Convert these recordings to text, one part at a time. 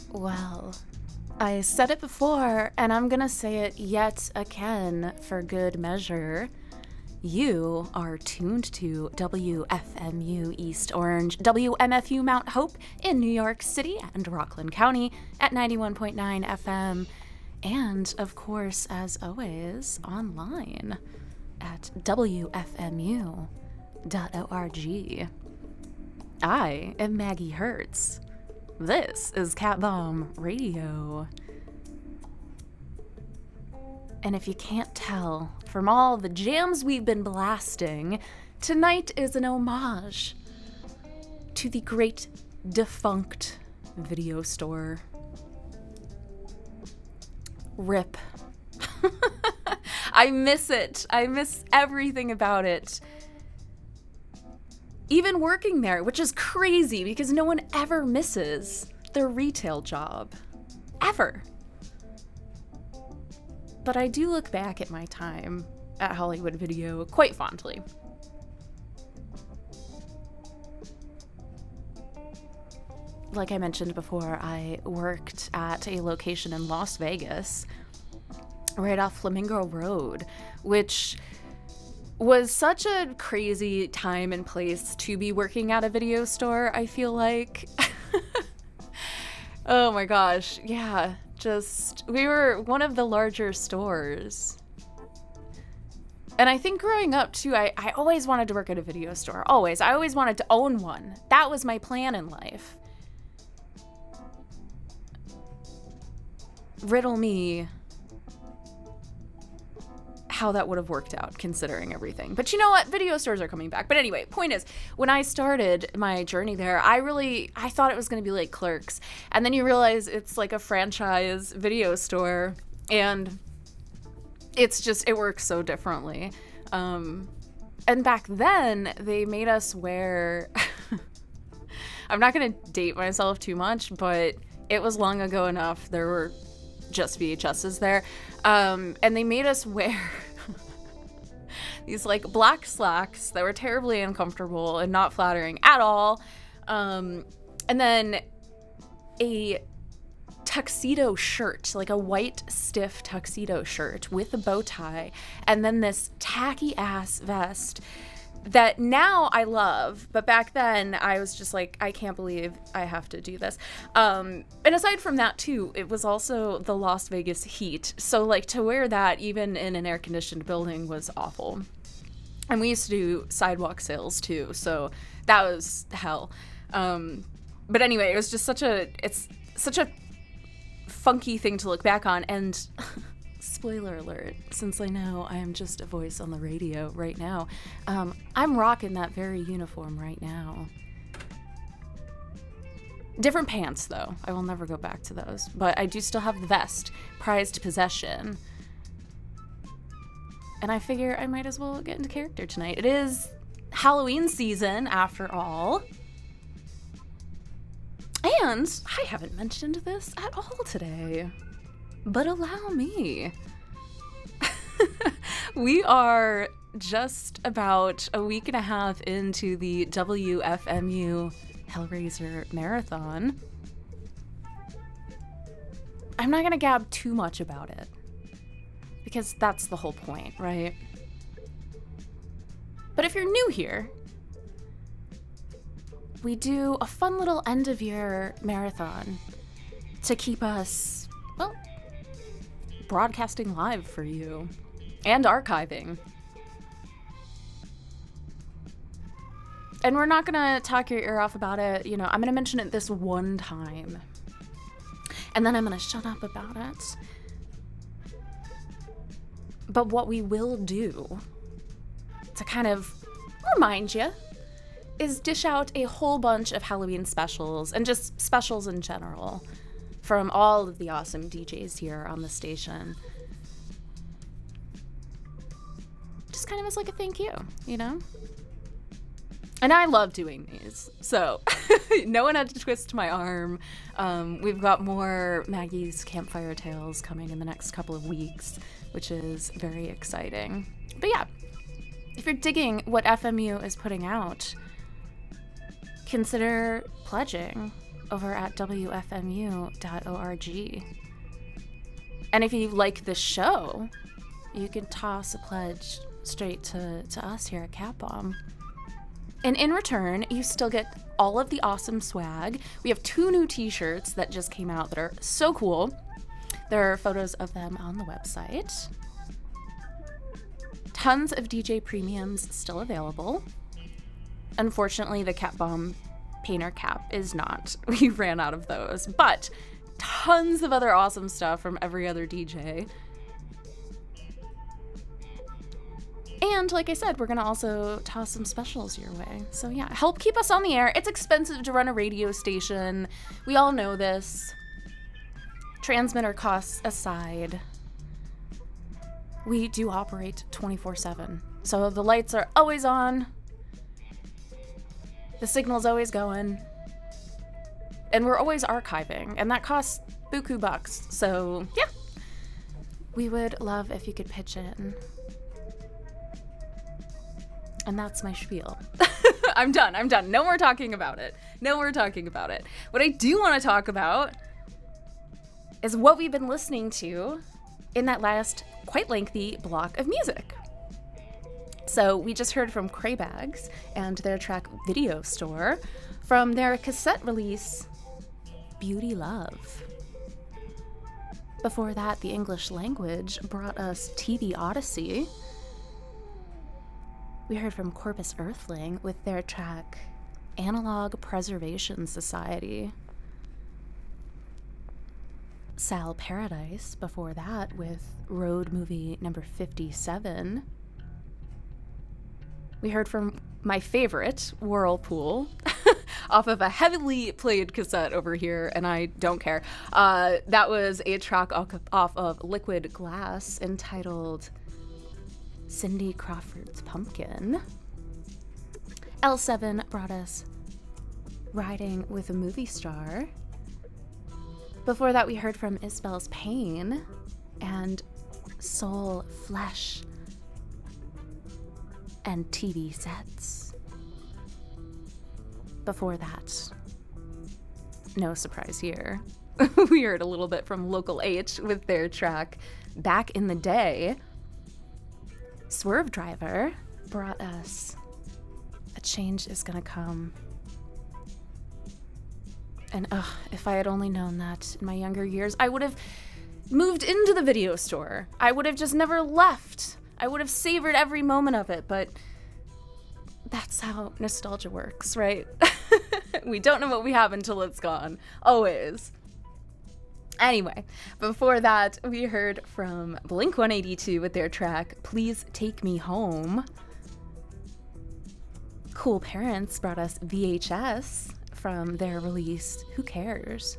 Well, I said it before, and I'm gonna say it yet again for good measure. You are tuned to WFMU East Orange, WMFU Mount Hope in New York City and Rockland County at 91.9 FM, and of course, as always, online at WFMU.org. I am Maggie Hertz. This is Cat Bomb Radio. And if you can't tell from all the jams we've been blasting, tonight is an homage to the great defunct video store. RIP. I miss it. I miss everything about it. Even working there, which is crazy because no one ever misses their retail job. Ever. But I do look back at my time at Hollywood Video quite fondly. Like I mentioned before, I worked at a location in Las Vegas, right off Flamingo Road, which was such a crazy time and place to be working at a video store, I feel like. Oh my gosh, yeah, we were one of the larger stores. And I think growing up too, I always wanted to work at a video store, always. I always wanted to own one. That was my plan in life. Riddle me how that would have worked out considering everything. But you know what? Video stores are coming back. But anyway, point is, when I started my journey there, I thought it was going to be like Clerks. And then you realize it's like a franchise video store. And it works so differently. And back then, they made us wear... I'm not going to date myself too much, but it was long ago enough. There were just VHSs there. And they made us wear these like black slacks that were terribly uncomfortable and not flattering at all. And then a tuxedo shirt, like a white stiff tuxedo shirt with a bow tie. And then this tacky ass vest that now I love, but back then I was just like, I can't believe I have to do this. And aside from that too, it was also the Las Vegas heat. So like to wear that even in an air-conditioned building was awful. And we used to do sidewalk sales too, so that was hell. But anyway, it was just such a funky thing to look back on. And spoiler alert, since I know I am just a voice on the radio right now, I'm rocking that very uniform right now. Different pants, though. I will never go back to those. But I do still have the vest, prized possession. And I figure I might as well get into character tonight. It is Halloween season, after all. And I haven't mentioned this at all today. But allow me. We are just about a week and a half into the WFMU Hellraiser Marathon. I'm not going to gab too much about it, because that's the whole point, right? But if you're new here, we do a fun little end-of-year marathon to keep us, well, broadcasting live for you and archiving. And we're not gonna talk your ear off about it. You know, I'm gonna mention it this one time, and then I'm gonna shut up about it. But what we will do to kind of remind you is dish out a whole bunch of Halloween specials and just specials in general from all of the awesome DJs here on the station. Just kind of as like a thank you, you know? And I love doing these, so no one had to twist my arm. We've got more Maggie's Campfire Tales coming in the next couple of weeks, which is very exciting. But yeah, if you're digging what FMU is putting out, consider pledging. over at wfmu.org. And if you like the show, you can toss a pledge straight to us here at Cat Bomb. And in return, you still get all of the awesome swag. We have 2 new t-shirts that just came out that are so cool. There are photos of them on the website. Tons of DJ premiums still available. Unfortunately, the Cat Bomb painter cap is not. We ran out of those, but tons of other awesome stuff from every other DJ. And like I said, we're going to also toss some specials your way. So yeah, help keep us on the air. It's expensive to run a radio station. We all know this. Transmitter costs aside, we do operate 24/7. So the lights are always on. The signal's always going. And we're always archiving. And that costs buku bucks. So yeah, we would love if you could pitch in. And that's my spiel. I'm done. No more talking about it. What I do want to talk about is what we've been listening to in that last quite lengthy block of music. So we just heard from Craybags and their track Video Store from their cassette release, Beauty Love. Before that, the English Language brought us TV Odyssey. We heard from Corpus Earthling with their track Analog Preservation Society. Sal Paradise before that with Road Movie number 57. We heard from my favorite, Whirlpool, off of a heavily played cassette over here, and I don't care. That was a track off of Liquid Glass entitled Cindy Crawford's Pumpkin. L7 brought us Riding with a Movie Star. Before that, we heard from Isabel's Pain and Soul, Flesh, and TV Sets. Before that, no surprise here, we heard a little bit from Local H with their track Back in the Day. Swerve Driver brought us A Change Is Gonna Come. And if I had only known that in my younger years, I would have moved into the video store. I would have just never left. I would have savored every moment of it, but that's how nostalgia works, right? We don't know what we have until it's gone. Always. Anyway, before that, we heard from Blink-182 with their track, Please Take Me Home. Cool Parents brought us VHS from their release, Who Cares?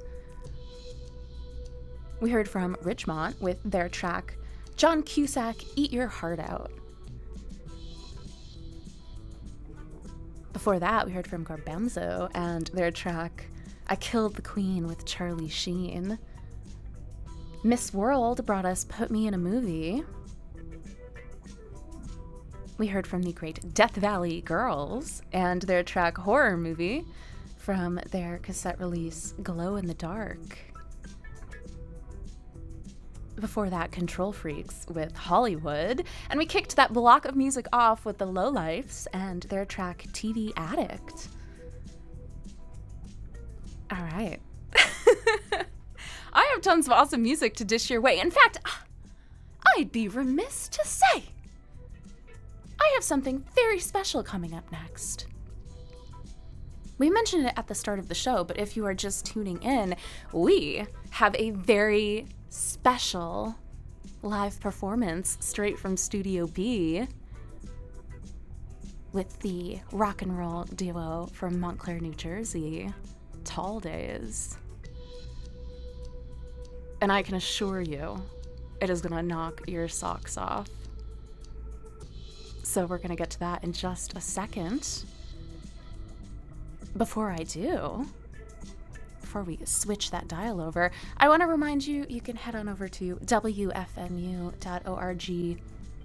We heard from Richmond with their track, John Cusack, Eat Your Heart Out. Before that, we heard from Garbanzo and their track, I Killed the Queen with Charlie Sheen. Miss World brought us Put Me in a Movie. We heard from the great Death Valley Girls and their track Horror Movie from their cassette release Glow in the Dark. Before that, Control Freaks with Hollywood. And we kicked that block of music off with the Lowlifes and their track TV Addict. All right. I have tons of awesome music to dish your way. In fact, I'd be remiss to say I have something very special coming up next. We mentioned it at the start of the show, but if you are just tuning in, we have a very special live performance straight from Studio B with the rock and roll duo from Montclair, New Jersey, Tall Days. And I can assure you, it is going to knock your socks off. So we're going to get to that in just a second. Before I do, before we switch that dial over, I want to remind you, you can head on over to wfmu.org.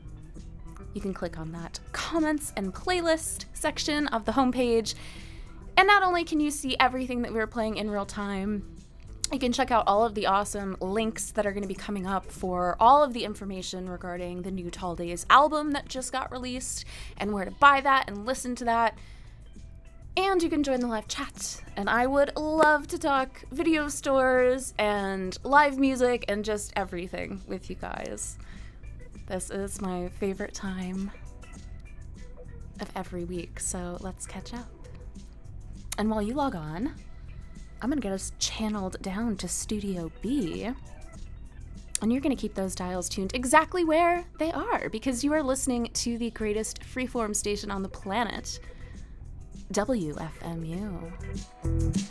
You can click on that comments and playlist section of the homepage. And not only can you see everything that we were playing in real time, you can check out all of the awesome links that are going to be coming up for all of the information regarding the new Tall Days album that just got released and where to buy that and listen to that. And you can join the live chat. And I would love to talk video stores and live music and just everything with you guys. This is my favorite time of every week, so let's catch up. And while you log on, I'm going to get us channeled down to Studio B, and you're going to keep those dials tuned exactly where they are, because you are listening to the greatest freeform station on the planet, WFMU.